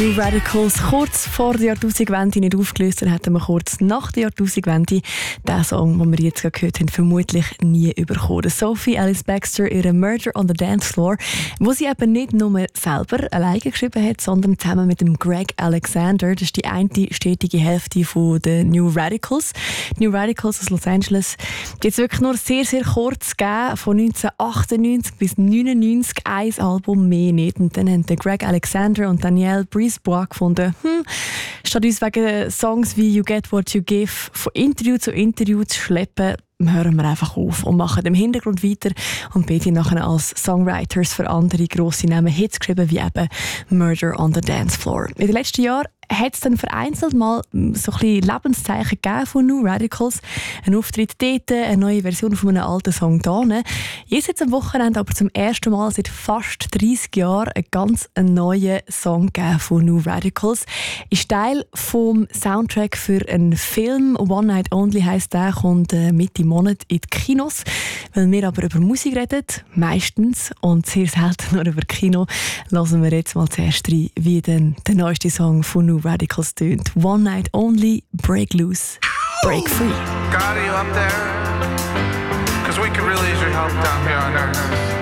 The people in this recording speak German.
New Radicals kurz vor der Jahrtausendwende nicht aufgelöst, dann hätten wir kurz nach der Jahrtausendwende den Song, den wir jetzt gehört haben, vermutlich nie überkommen. Sophie Ellis Bextor, ihre Murder on the Dance Floor, wo sie eben nicht nur selber alleine geschrieben hat, sondern zusammen mit dem Greg Alexander. Das ist die eine stetige Hälfte von den New Radicals. Die New Radicals aus Los Angeles, die jetzt wirklich nur sehr, sehr kurz gegeben, von 1998 bis 1999, ein Album mehr nicht. Und dann haben Greg Alexander und Danielle Brisebois gefunden, statt uns wegen Songs wie You Get What You Give von Interview zu Interview zu schleppen, hören wir einfach auf und machen im Hintergrund weiter und beide nachher als Songwriters für andere grosse Namen Hits geschrieben, wie eben Murder on the Dance Floor. In den letzten Jahren hat es dann vereinzelt mal so ein bisschen Lebenszeichen gegeben von New Radicals. Ein Auftritt dort, eine neue Version von einem alten Song hier. Jetzt am Wochenende aber zum ersten Mal seit fast 30 Jahren einen ganz neuen Song gegeben von New Radicals. Ist Teil vom Soundtrack für einen Film. One Night Only heisst der, kommt Mitte Monat in die Kinos. Weil wir aber über Musik reden, meistens und sehr selten nur über Kino, hören wir jetzt mal zuerst rein, wie denn der neueste Song von New Radicals tönt. One Night Only, Break Loose, Break Free. God, are you up there? 'Cause we could really use your help down here on earth.